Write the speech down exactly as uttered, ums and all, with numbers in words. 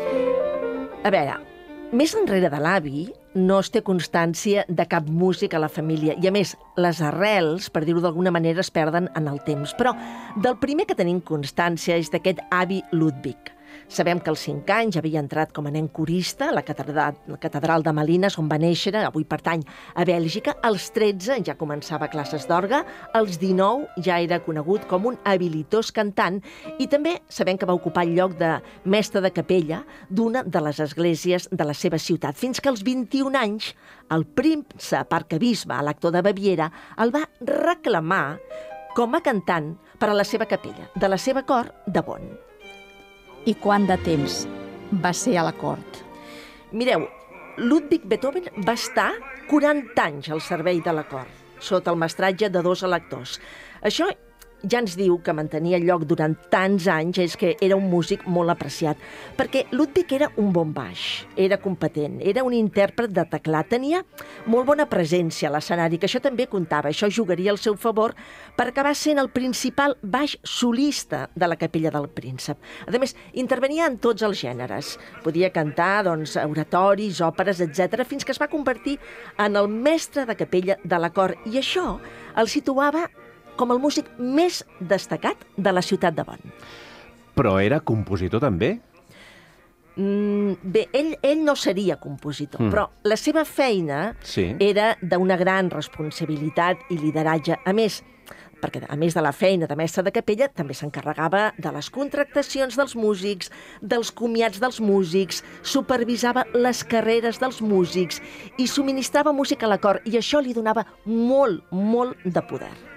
A veure, més enrere de l'avi no es té constància de cap músic a la família i, a més, les arrels, per dir-ho d'alguna manera, es perden en el temps. Però del primer que tenim constància és d'aquest avi Ludwig. Sabem que als cinc anys havia entrat com a nen corista a la catedral, la catedral de Malines, on va néixer, avui pertany a Bèlgica. Als tretze ja començava classes d'orgue, als dinou ja era conegut com un habilitós cantant i també sabem que va ocupar el lloc de mestre de capella d'una de les esglésies de la seva ciutat, fins que als vint-i-un anys el príncep arquebisbe, l'actor de Baviera, el va reclamar com a cantant per a la seva capella, de la seva cort de Bonn. I quant de temps va ser a la cort? Mireu, Ludwig Beethoven va estar quaranta anys al servei de la cort, sota el mestratge de dos electors. Això ja ens diu que mantenir el lloc durant tants anys és que era un músic molt apreciat, perquè Ludwig era un bon baix, era competent, era un intèrpret de teclat, tenia molt bona presència a l'escenari, que això també comptava, això jugaria al seu favor per acabar sent el principal baix solista de la capella del príncep. A més, intervenia en tots els gèneres. Podia cantar, doncs, oratoris, òperes, etcètera, fins que es va convertir en el mestre de capella de la cort, i això el situava com el músic més destacat de la ciutat de Bonn. Però era compositor també? Mm, bé, ell, ell no seria compositor, mm. però la seva feina sí. era d'una gran responsabilitat i lideratge. A més, perquè a més de la feina de mestre de capella, també s'encarregava de les contractacions dels músics, dels comiats dels músics, supervisava les carreres dels músics i subministrava música a la cort, i això li donava molt, molt de poder.